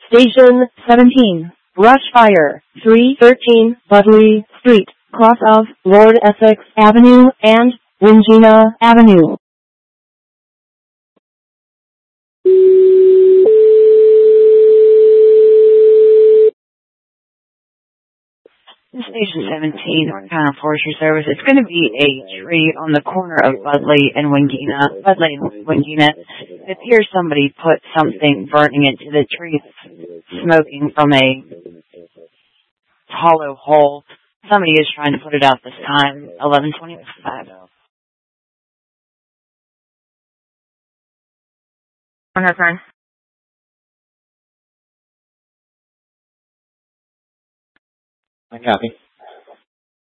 Station 17, brush fire, 313 Budley Street, cross of Lord Essex Avenue and Wingina Avenue. Station 17, North Carolina Forestry Service. It's going to be a tree on the corner of Budley and Wingina. Budley and Wingina. It appears somebody put something burning into the tree, smoking from a hollow hole. Somebody is trying to put it out this time, 11:25. On her turn. I copy.